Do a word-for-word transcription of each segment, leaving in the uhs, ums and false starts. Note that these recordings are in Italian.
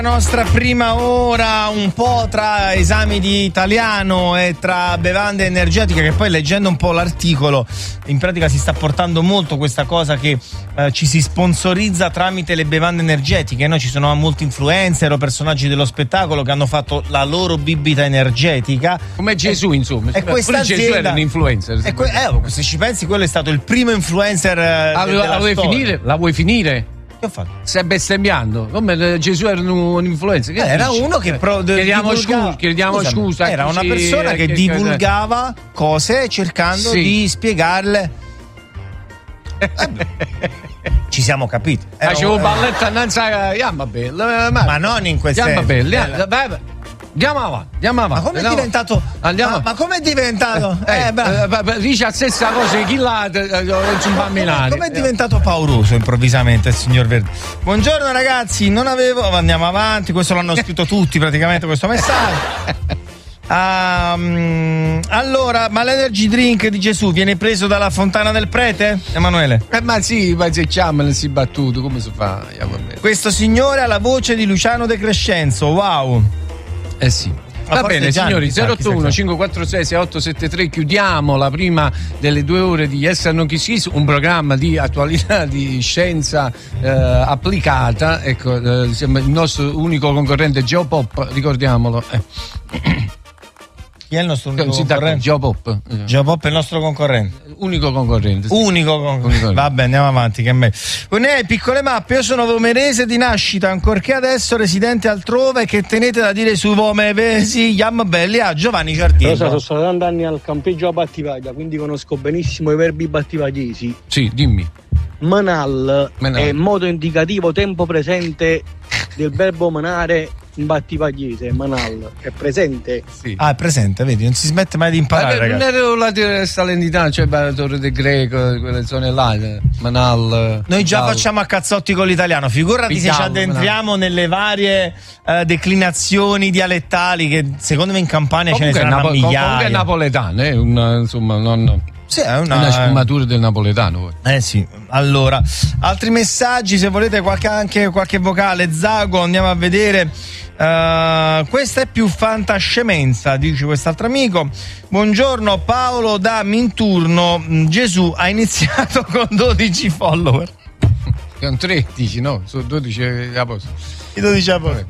Nostra prima ora un po' tra esami di italiano e tra bevande energetiche, che poi leggendo un po' l'articolo in pratica si sta portando molto questa cosa che eh, ci si sponsorizza tramite le bevande energetiche, no? Ci sono molti influencer o personaggi dello spettacolo che hanno fatto la loro bibita energetica come Gesù, insomma. E questa Gesù azienda, era un influencer. E que- eh, se ci pensi, quello è stato il primo influencer eh, ah, della la, vuoi storia. finire? La vuoi finire? Che ho fatto? Stai bestemmiando. Come Gesù era un, un influencer? Che eh, era dici? uno che pro- chiediamo divulgava- scusa, chiediamo Scusami, scusa. era una persona che, che divulgava cose cercando sì. di spiegarle. Ci siamo capiti. Facevo un balletto annanzi a Yamma Bella, ma, ma non in queste Yamma Bella. Andiamo avanti, andiamo avanti. Ma come è diventato? Andiamo. Ma, ma come è diventato? Eh, eh, eh, dice la stessa cosa che chi là non ci fa minare. Come è diventato pauroso improvvisamente il signor Verdi? Buongiorno ragazzi, non avevo. Andiamo avanti, questo l'hanno scritto tutti praticamente questo messaggio. Um, allora, ma l'energy drink di Gesù viene preso dalla fontana del prete? Emanuele? Eh, ma sì, ma se chiama non si battuto, come si fa? Questo signore ha la voce di Luciano De Crescenzo, wow. Eh sì. Va bene signori, zero otto uno cinque quattro sei sei otto sette tre, chiudiamo la prima delle due ore di Yes or No Kiss Kiss, un programma di attualità, di scienza eh, applicata, ecco, eh, il nostro unico concorrente Geopop, ricordiamolo. Eh. Chi è il nostro unico concorrente? Geopop. Geopop è il nostro concorrente. Unico concorrente. Sì. Unico concorrente. Vabbè, andiamo avanti, che è meglio. Unei piccole mappe, io sono vomerese di nascita, ancorché adesso residente altrove, che tenete da dire su vomevesi, yam belli a Giovanni Ciardiello. Io sono stato tanti anni al campeggio a Battivaglia, quindi conosco benissimo i verbi battivagliesi. Sì, dimmi. Manal, Manal è modo indicativo tempo presente del verbo manare in battivagliese. Manal è presente. Sì. Ah, è presente, vedi, non si smette mai di imparare. Vabbè, non ero la di salernità, cioè la Torre del Greco, quelle zone là, Manal. Noi già Manal. facciamo a cazzotti con l'italiano, figurati Pigliamo, se ci addentriamo Manal. nelle varie uh, declinazioni dialettali che secondo me in Campania comunque ce ne saranno Napo- migliaia. Comunque è napoletano, eh, una, insomma, non... Sì, è una, una sfumatura del napoletano. Eh sì, allora, altri messaggi, se volete qualche, anche qualche vocale, Zago, andiamo a vedere. Uh, questa è più fantascemenza, dice quest'altro amico. Buongiorno Paolo da Minturno, Gesù ha iniziato con dodici follower. Con tredici, no? Sono dodici a posto. I dodici a posto.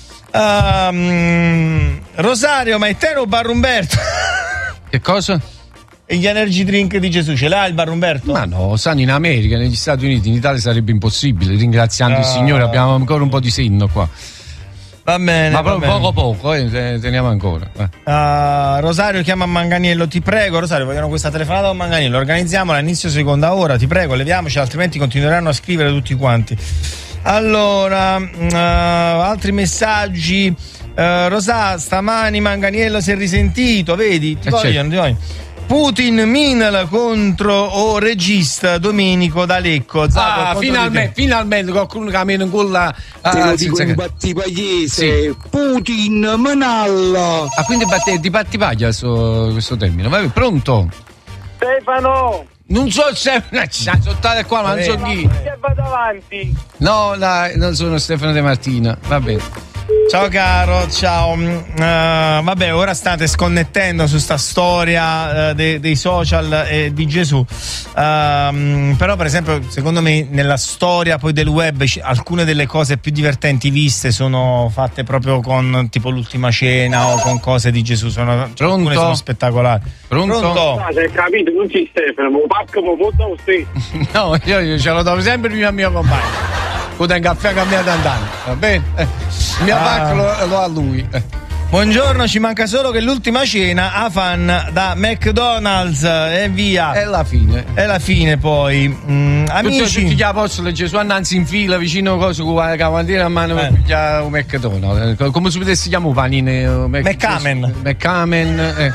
Um, Rosario, ma è te o Bar Umberto? Che cosa? E gli energy drink di Gesù ce l'ha il Bar Umberto? Ma no, stanno in America, negli Stati Uniti, in Italia sarebbe impossibile, ringraziando ah. il Signore, abbiamo ancora un po' di senno qua. Va bene, ma va proprio bene. poco poco, eh, teniamo ancora. Eh. Uh, Rosario chiama Manganiello, ti prego. Rosario, vogliono questa telefonata con Manganiello, organizziamola all'inizio seconda ora, ti prego, leviamoci, altrimenti continueranno a scrivere tutti quanti. Allora, uh, altri messaggi. Uh, Rosà, stamani Manganiello si è risentito, vedi? Ti eh vogliono, certo. ti vogliono. Putin Minal contro o regista Domenico D'Alecco. Zago, ah, finalmente, finalmente qualcuno che meno con la te lo dico in battipagliese. Sì. Putin Minal. Ah, quindi batte, di battipaglia questo, questo termine. Vai, pronto? Stefano. Non so se sono tale qua, ma non so chi. Vado avanti. No, dai, non sono Stefano De Martina. Va bene. Ciao caro, ciao. Uh, vabbè, ora state sconnettendo su sta storia uh, de- dei social e di Gesù. Uh, però, per esempio, secondo me nella storia poi del web c- alcune delle cose più divertenti viste sono fatte proprio con tipo l'ultima cena o con cose di Gesù. Sono, cioè, alcune sono spettacolari. Pronto? Pronto? Ah, hai capito, non ci Stefano, ma pacco, ma può te. No, io, io ce lo do sempre prima al mio compagno. Con un caffè cambiato andando, va bene? Eh, il mio ah. pacco lo, lo ha lui. Eh. Buongiorno, ci manca solo che l'ultima cena a fan da McDonald's e via. È la fine. È la fine poi. Mm, amici. Tutti gli apostoli Gesù annanzi in fila vicino cosa con la cavandiera a mano per pigliare un McDonald's. Come si potesse chiamare panini? McCamen. McCamen. Eh.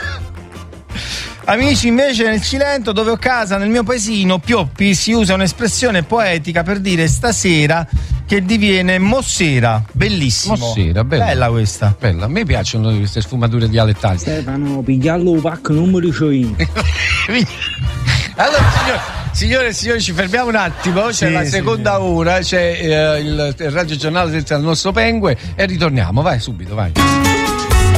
Amici, invece nel Cilento, dove ho casa, nel mio paesino Pioppi, si usa un'espressione poetica per dire stasera che diviene mossera. Bellissimo. Mossera, bella. Bella questa. Bella, a me piacciono queste sfumature dialettali. Stefano, pigliarlo pacco non me lo so io. Allora, signore, signore e signori, ci fermiamo un attimo. C'è sì, la seconda sì, ora, c'è eh, il, il Radio Giornale del nostro Pengue e ritorniamo. Vai subito, vai.